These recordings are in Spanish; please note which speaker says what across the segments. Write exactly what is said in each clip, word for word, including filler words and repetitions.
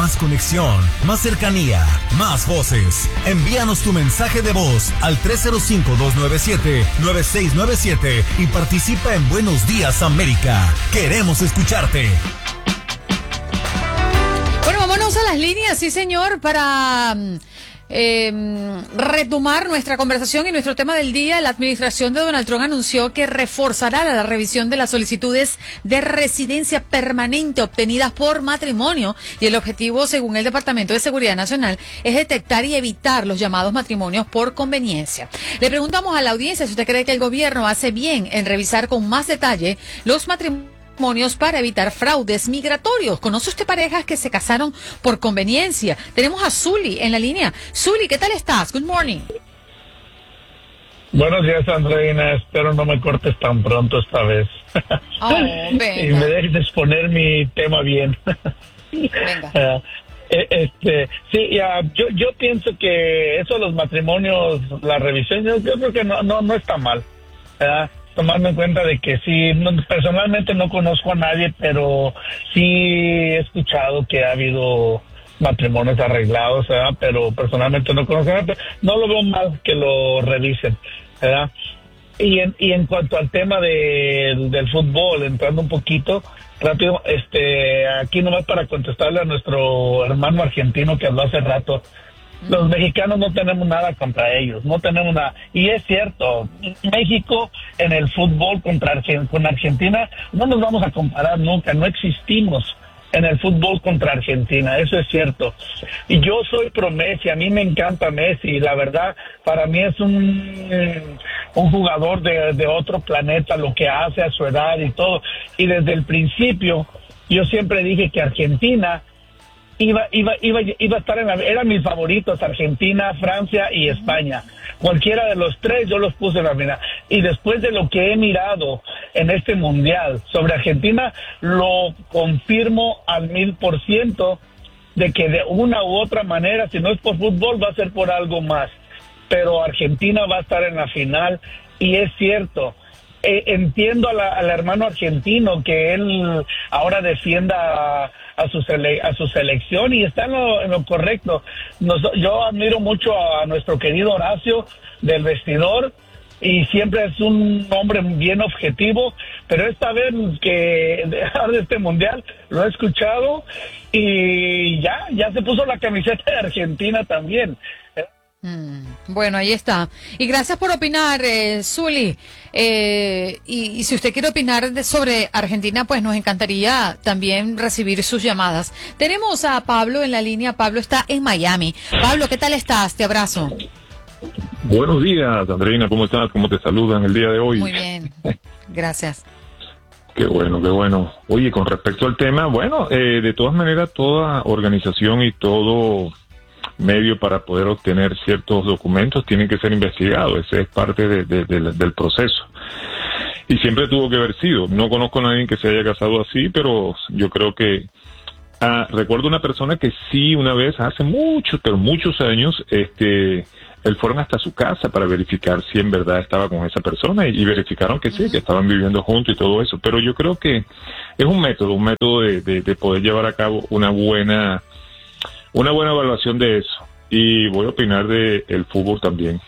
Speaker 1: más conexión, más cercanía, más voces. Envíanos tu mensaje de voz al tres cero cinco, dos nueve siete, nueve seis nueve siete y participa en Buenos Días América. Queremos escucharte.
Speaker 2: Bueno, vámonos a las líneas, sí señor, para eh, retomar nuestra conversación y nuestro tema del día. La administración de Donald Trump anunció que reforzará la revisión de las solicitudes de residencia permanente obtenidas por matrimonio, y el objetivo, según el Departamento de Seguridad Nacional, es detectar y evitar los llamados matrimonios por conveniencia. Le preguntamos a la audiencia si usted cree que el gobierno hace bien en revisar con más detalle los matrimonios para evitar fraudes migratorios. ¿Conoce usted parejas que se casaron por conveniencia? Tenemos a Zuli en la línea. Zuli, ¿qué tal estás? Good morning.
Speaker 3: Buenos días, Andreina. Espero no me cortes tan pronto esta vez.
Speaker 2: Oh,
Speaker 3: y me dejes exponer mi tema bien.
Speaker 2: Venga.
Speaker 3: Uh, este, sí, ya, yo yo pienso que eso de los matrimonios, la revisión, yo, yo creo que no no no está mal. Uh, tomando en cuenta de que sí, no, personalmente no conozco a nadie, pero sí he escuchado que ha habido matrimonios arreglados, ¿verdad? Pero personalmente no conozco a nadie, no lo veo mal que lo revisen, ¿verdad? Y en, y en cuanto al tema de, del fútbol, entrando un poquito rápido, este, aquí nomás para contestarle a nuestro hermano argentino que habló hace rato. Los mexicanos no tenemos nada contra ellos, no tenemos nada. Y es cierto, México en el fútbol contra con Argentina no nos vamos a comparar nunca, no existimos en el fútbol contra Argentina, eso es cierto. Y yo soy pro Messi, a mí me encanta Messi, y la verdad, para mí es un, un jugador de, de otro planeta, lo que hace a su edad y todo. Y desde el principio, yo siempre dije que Argentina Iba, iba, iba, iba a estar en la, eran mis favoritos, Argentina, Francia y España. Cualquiera de los tres yo los puse en la final. Y después de lo que he mirado en este mundial sobre Argentina, lo confirmo al mil por ciento de que de una u otra manera, si no es por fútbol, va a ser por algo más. Pero Argentina va a estar en la final, y es cierto. Eh, entiendo a la, al hermano argentino que él ahora defienda a, a, su, sele, a su selección, y está en lo, en lo correcto. Nos, yo admiro mucho a nuestro querido Horacio del vestidor, y siempre es un hombre bien objetivo, pero esta vez que de este mundial lo he escuchado y ya, ya se puso la camiseta de Argentina también.
Speaker 2: Mm, bueno, ahí está. Y gracias por opinar, eh, Zuli. Eh, y, y si usted quiere opinar de, sobre Argentina, pues nos encantaría también recibir sus llamadas. Tenemos a Pablo en la línea. Pablo está en Miami. Pablo, ¿qué tal estás? Te abrazo.
Speaker 4: Buenos días, Andreina. ¿Cómo estás? ¿Cómo te saludan el día de hoy?
Speaker 2: Muy bien. Gracias.
Speaker 4: Qué bueno, qué bueno. Oye, con respecto al tema, bueno, eh, de todas maneras, toda organización y todo medio para poder obtener ciertos documentos tienen que ser investigados. Ese es parte de, de, de, del proceso. Y siempre tuvo que haber sido. No conozco a nadie que se haya casado así, pero yo creo que ah, recuerdo una persona que sí, una vez, hace muchos, pero muchos años, este, él fueron hasta su casa para verificar si en verdad estaba con esa persona, y, y verificaron que sí, que estaban viviendo juntos y todo eso. Pero yo creo que es un método, un método de, de, de poder llevar a cabo una buena Una buena evaluación de eso. Y voy a opinar de el fútbol también.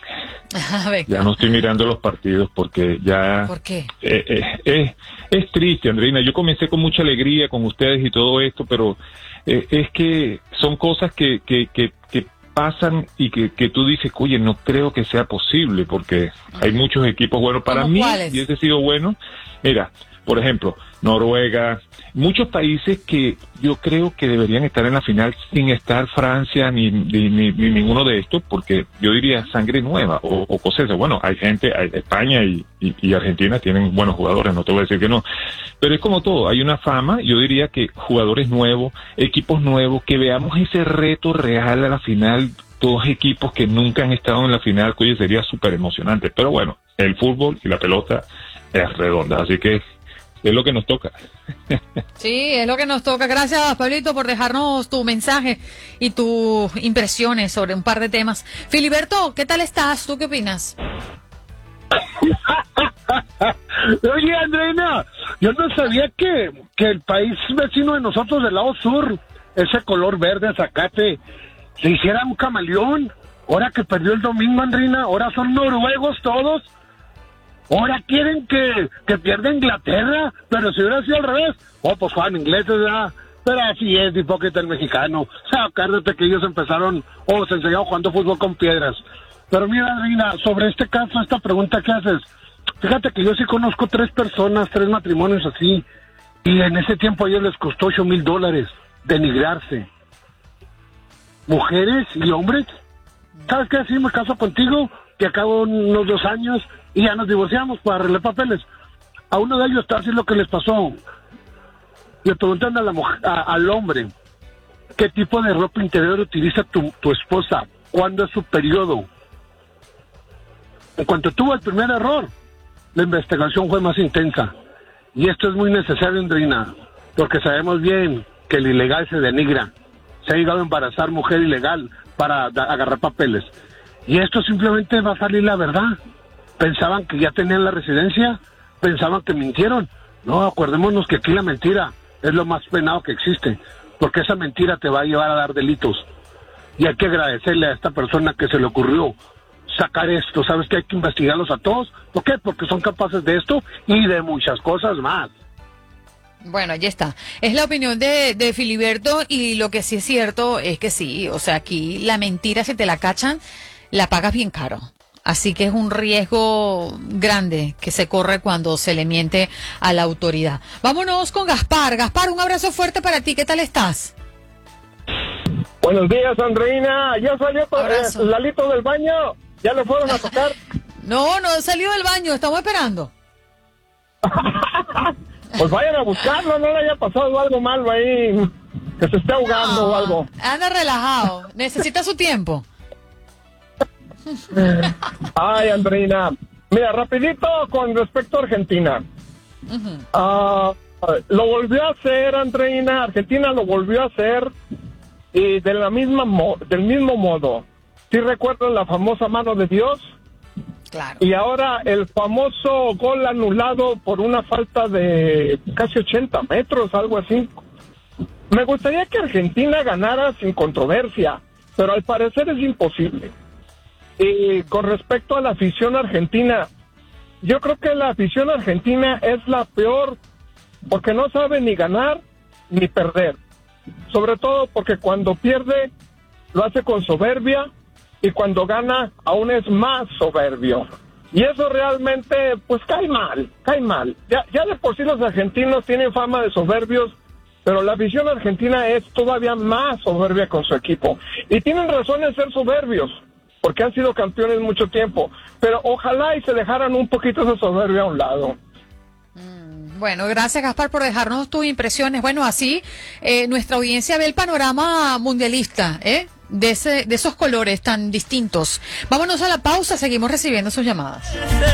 Speaker 4: Ya no estoy mirando los partidos porque ya...
Speaker 2: ¿Por qué?
Speaker 4: Eh, eh, eh, es triste, Andreina. Yo comencé con mucha alegría con ustedes y todo esto, pero eh, es que son cosas que, que, que, que pasan y que, que tú dices, oye, no creo que sea posible, porque hay muchos equipos buenos. Para mí,
Speaker 2: ¿cuáles?
Speaker 4: y ese ha sido bueno. Mira, por ejemplo, Noruega, muchos países que yo creo que deberían estar en la final sin estar Francia ni, ni, ni, ni ninguno de estos, porque yo diría sangre nueva o, o cosas. Bueno, hay gente, hay, España y, y, y Argentina tienen buenos jugadores, no te voy a decir que no, pero es como todo, hay una fama. Yo diría que jugadores nuevos, equipos nuevos, que veamos ese reto real a la final, dos equipos que nunca han estado en la final, que oye, sería súper emocionante. Pero bueno, el fútbol y la pelota es redonda, así que es lo que nos toca.
Speaker 2: Sí, es lo que nos toca. Gracias, Pablito, por dejarnos tu mensaje y tus impresiones sobre un par de temas. Filiberto, ¿qué tal estás? ¿Tú qué opinas?
Speaker 5: Oye, Andreina, Yo no sabía que, que el país vecino de nosotros, del lado sur, ese color verde, zacate, se hiciera un camaleón. Ahora que perdió el domingo, Andrina, ahora son noruegos todos. Ahora quieren que, que pierda Inglaterra, pero si hubiera sido al revés, oh, pues juegan ingleses, ¿verdad? Pero así es, hipócrita el mexicano. O sea, acuérdate que ellos empezaron, o oh, se enseñaron jugando fútbol con piedras. Pero mira, Andrina, sobre este caso, esta pregunta que haces, fíjate que yo sí conozco tres personas, tres matrimonios así, y en ese tiempo a ellos les costó ocho mil dólares denigrarse. Mujeres y hombres, ¿sabes qué? Sí, me caso contigo, que acabo unos dos años, y ya nos divorciamos para arreglar papeles. A uno de ellos, así lo que les pasó. Le preguntan a la mujer, a, al hombre, ¿qué tipo de ropa interior utiliza tu, tu esposa? ¿Cuándo es su periodo? En cuanto tuvo el primer error, la investigación fue más intensa. Y esto es muy necesario, Andrina, porque sabemos bien que el ilegal se denigra. Se ha llegado a embarazar mujer ilegal para da, agarrar papeles. Y esto simplemente va a salir la verdad. Pensaban que ya tenían la residencia, pensaban que mintieron. No, acordémonos que aquí la mentira es lo más penado que existe, porque esa mentira te va a llevar a dar delitos. Y hay que agradecerle a esta persona que se le ocurrió sacar esto. ¿Sabes que hay que investigarlos a todos? ¿Por qué? Porque son capaces de esto y de muchas cosas más.
Speaker 2: Bueno, ya está. Es la opinión de, de Filiberto, y lo que sí es cierto es que sí, o sea, aquí la mentira, si te la cachan, la pagas bien caro. Así que es un riesgo grande que se corre cuando se le miente a la autoridad. Vámonos con Gaspar. Gaspar, un abrazo fuerte para ti. ¿Qué tal estás?
Speaker 6: Buenos días, Andreina. ¿Ya salió eh, Lalito del baño? ¿Ya le fueron a tocar?
Speaker 2: No, no salió del baño. Estamos esperando.
Speaker 6: Pues vayan a buscarlo. No le haya pasado algo malo ahí. Que se esté ahogando
Speaker 2: no,
Speaker 6: o algo.
Speaker 2: Anda relajado. Necesita su tiempo.
Speaker 6: Ay, Andreina, mira, rapidito con respecto a Argentina. Uh-huh. uh, lo volvió a hacer, Andreina. Argentina lo volvió a hacer, y de la misma mo- del mismo modo. ¿Sí recuerdan la famosa mano de Dios?
Speaker 2: Claro.
Speaker 6: Y ahora el famoso gol anulado por una falta de casi ochenta metros, algo así. Me gustaría que Argentina ganara sin controversia, pero al parecer es imposible. Y con respecto a la afición argentina, yo creo que la afición argentina es la peor, porque no sabe ni ganar ni perder. Sobre todo porque cuando pierde lo hace con soberbia, y cuando gana aún es más soberbio. Y eso realmente pues cae mal, cae mal. Ya, ya de por sí los argentinos tienen fama de soberbios, pero la afición argentina es todavía más soberbia con su equipo. Y tienen razón en ser soberbios, porque han sido campeones mucho tiempo, pero ojalá y se dejaran un poquito esa soberbia a un lado.
Speaker 2: Mm, bueno, gracias, Gaspar, por dejarnos tus impresiones. Bueno, así eh, nuestra audiencia ve el panorama mundialista, ¿eh? De, ese, de esos colores tan distintos. Vámonos a la pausa, seguimos recibiendo sus llamadas.